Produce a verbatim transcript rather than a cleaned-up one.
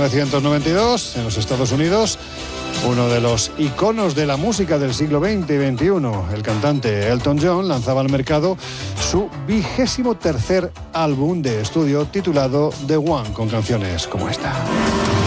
novecientos noventa y dos, en los Estados Unidos, uno de los iconos de la música del siglo veinte y veintiuno, el cantante Elton John, lanzaba al mercado su vigésimo tercer álbum de estudio titulado The One, con canciones como esta.